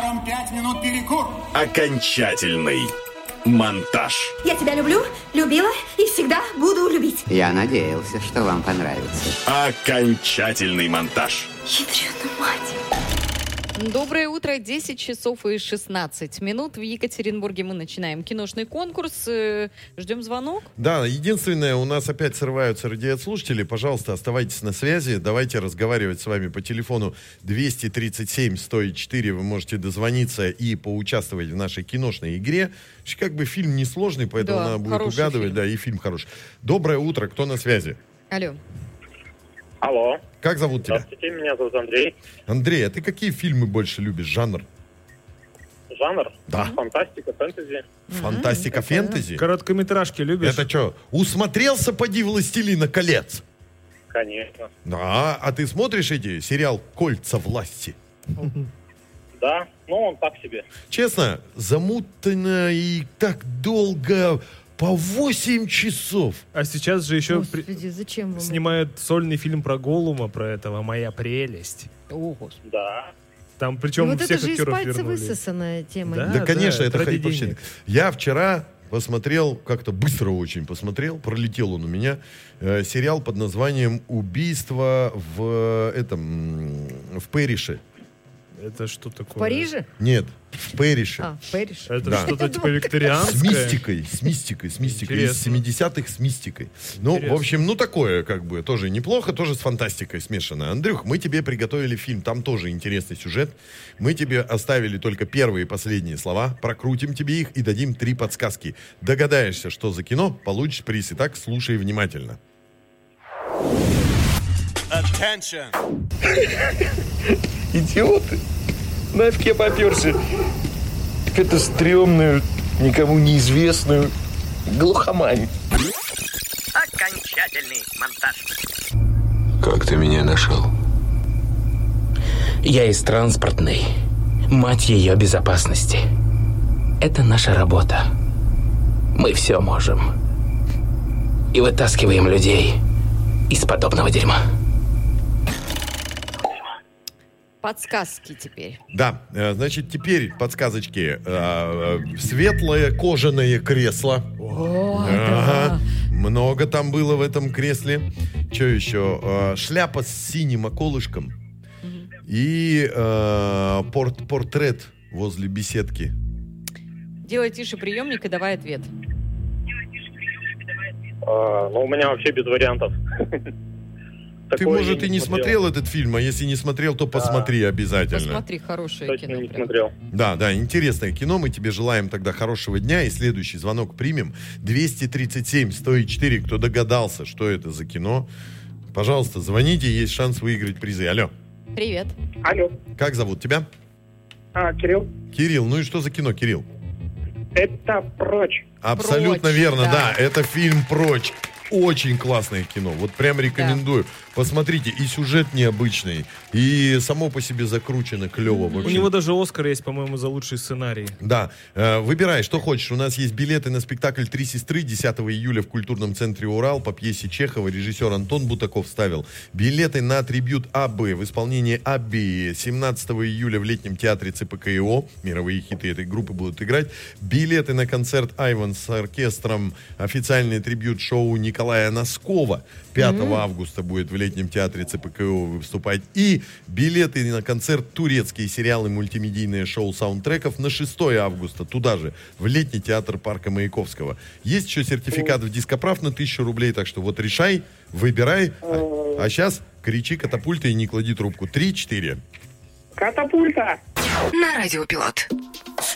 Режиссерам 5 минут перекур. Окончательный монтаж. Я тебя люблю, любила и всегда буду любить. Я надеялся, что вам понравится. Окончательный монтаж. Ядрёна мать. Доброе утро, 10 часов и 16 минут. В Екатеринбурге мы начинаем киношный конкурс. Ждем звонок. Да, единственное, у нас опять срываются радиослушатели. Пожалуйста, оставайтесь на связи. Давайте разговаривать с вами по телефону 237-104. Вы можете дозвониться и поучаствовать в нашей киношной игре. Как бы фильм несложный, поэтому Да, надо будет угадывать. фильм. Да, и фильм хороший. Доброе утро, кто на связи? Алло. Алло. Как зовут тебя? Здравствуйте, меня зовут Андрей. Андрей, а ты какие фильмы больше любишь? Жанр? Жанр? Да. Фантастика, фэнтези. Фантастика, фэнтези? Короткометражки любишь? Это что, усмотрелся, поди, «Властелина колец»? Конечно. Да, а ты смотришь сериал «Кольца власти»? Да, ну он так себе. Честно, замутно и так долго, по 8 часов. А сейчас же еще Господи, зачем вам? снимают сольный фильм про Голлума, про этого «Моя прелесть». О, Господи. Да. Там причем Вот всех это же из актеров пальца вернули. высосанная тема. Да. Да, конечно, это ради хайповщина. денег. Я вчера посмотрел, как-то быстро очень посмотрел, пролетел он у меня, сериал под названием «Убийство в Пэрише». Это что такое? В Париже? Нет, в Пэрише. А, в Париже. Это Да. что-то типа С викторианское? мистикой. Из Интересно. 70-х с мистикой. Ну, Интересно. в общем, такое, как бы, тоже неплохо, тоже с фантастикой смешано. Андрюх, мы тебе приготовили фильм, там тоже интересный сюжет. Мы тебе оставили только первые и последние слова, прокрутим тебе их и дадим 3 подсказки. Догадаешься, что за кино, получишь приз. Итак, слушай внимательно. Attention. Идиоты. Нафиг я попёрся. Какую-то стрёмную, никому неизвестную глухомань. Окончательный монтаж. Как ты меня нашел? Я из транспортной. Мать ее безопасности. Это наша работа. Мы все можем. И вытаскиваем людей из подобного дерьма. Подсказки теперь. Да, значит, теперь подсказочки. Светлое кожаное кресло. Ага. Много там было в этом кресле. Что еще? Шляпа с синим околышком. И портрет возле беседки. Делай тише приемник и давай ответ. Ну, у меня вообще без вариантов. Ты, может, и не смотрел этот фильм, а если не смотрел, то посмотри обязательно. Посмотри, хорошее Точно кино. не прям. смотрел. Да, интересное кино. Мы тебе желаем тогда хорошего дня. И следующий звонок примем. 237-104. Кто догадался, что это за кино, пожалуйста, звоните. Есть шанс выиграть призы. Алло. Привет. Алло. Как зовут тебя? Кирилл. Кирилл. Ну и что за кино, Кирилл? Это «Прочь». Абсолютно «Прочь», верно, да. да. Это фильм «Прочь». Очень классное кино. Вот прям рекомендую. Посмотрите, и сюжет необычный, и само по себе закручено клево. У вообще. него даже «Оскар» есть, по-моему, за лучший сценарий. Да, выбирай, что хочешь. У нас есть билеты на спектакль «Три сестры» 10 июля в культурном центре «Урал» по пьесе Чехова. Режиссер Антон Бутаков ставил. Билеты на трибьют АБ в исполнении Аби 17 июля в летнем театре ЦПКИО. Мировые хиты этой группы будут играть. Билеты на концерт «Айван» с оркестром. Официальный трибьют-шоу Николая Носкова 5 августа будет в летнем театре ЦПКО выступать. И билеты на концерт «Турецкие сериалы», мультимедийное шоу саундтреков на 6 августа. Туда же, в летний театр парка Маяковского. Есть еще сертификат в дископрав на 1000 рублей. Так что вот решай, выбирай. А сейчас кричи «Катапульта» и не клади трубку. 3-4. Катапульта! На радио Пилот.